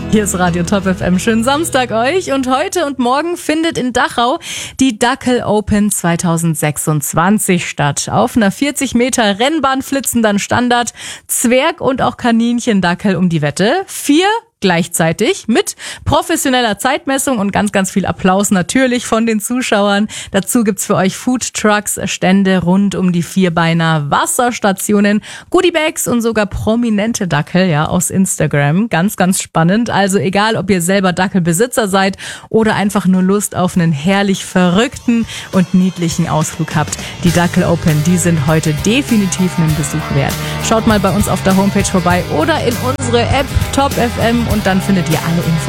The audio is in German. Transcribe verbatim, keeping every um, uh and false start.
Hier ist Radio Top F M. Schönen Samstag euch. Und heute und morgen findet in Dachau die Dackel Open zwanzig sechsundzwanzig statt. Auf einer vierzig Meter Rennbahn flitzen dann Standard Zwerg- und auch Kaninchen-Dackel um die Wette. Vier gleichzeitig mit professioneller Zeitmessung und ganz, ganz viel Applaus natürlich von den Zuschauern. Dazu gibt's für euch Foodtrucks, Stände rund um die Vierbeiner, Wasserstationen, Goodiebags und sogar prominente Dackel, ja, aus Instagram. Ganz, ganz spannend. Also egal, ob ihr selber Dackelbesitzer seid oder einfach nur Lust auf einen herrlich verrückten und niedlichen Ausflug habt. Die Dackel Open, die sind heute definitiv einen Besuch wert. Schaut mal bei uns auf der Homepage vorbei oder in unsere App Top F M und dann findet ihr alle Infos.